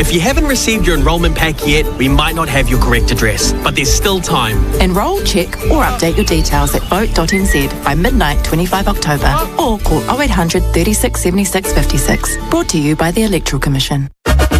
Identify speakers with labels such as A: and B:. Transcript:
A: If you haven't received your enrolment pack yet, we might not have your correct address, but there's still time.
B: Enrol, check or update your details at vote.nz by midnight 25 October or call 0800 36 76 56. Brought to you by the Electoral Commission.